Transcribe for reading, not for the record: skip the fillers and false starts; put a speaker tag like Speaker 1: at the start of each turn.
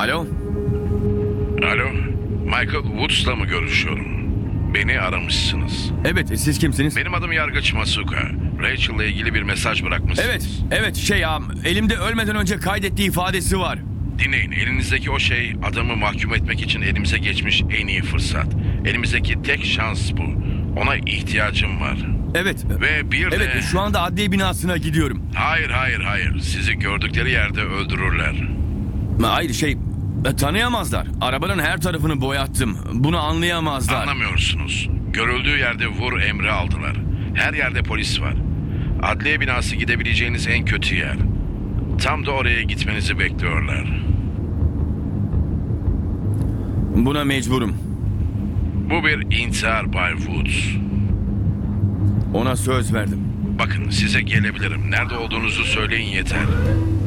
Speaker 1: Alo?
Speaker 2: Alo, Michael Woods'la mı görüşüyorum? Beni aramışsınız.
Speaker 1: Evet, siz kimsiniz?
Speaker 2: Benim adım Yargıç Masuka. Rachel'la ilgili bir mesaj bırakmışsınız.
Speaker 1: Evet, elimde ölmeden önce kaydettiği ifadesi var.
Speaker 2: Dinleyin, elinizdeki o şey adamı mahkum etmek için elimize geçmiş en iyi fırsat. Elimizdeki tek şans bu. Ona ihtiyacım var.
Speaker 1: Evet.
Speaker 2: Ve bir de...
Speaker 1: Evet, şu anda adliye binasına gidiyorum.
Speaker 2: Hayır. Sizi gördükleri yerde öldürürler.
Speaker 1: Hayır, tanıyamazlar. Arabanın her tarafını boyattım. Bunu anlayamazlar.
Speaker 2: Anlamıyorsunuz. Görüldüğü yerde vur emri aldılar. Her yerde polis var. Adliye binası gidebileceğiniz en kötü yer. Tam da oraya gitmenizi bekliyorlar.
Speaker 1: Buna mecburum.
Speaker 2: Bu bir intihar Bay Woods.
Speaker 1: Ona söz verdim.
Speaker 2: Bakın size gelebilirim. Nerede olduğunuzu söyleyin yeter.